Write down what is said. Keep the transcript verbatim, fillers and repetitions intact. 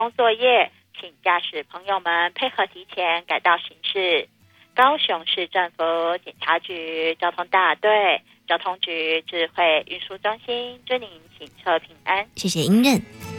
作业，请驾驶朋友们配合提前改道行驶。高雄市政府警察局交通大队交通局智慧运输中心祝您行车平安。 谢谢英任。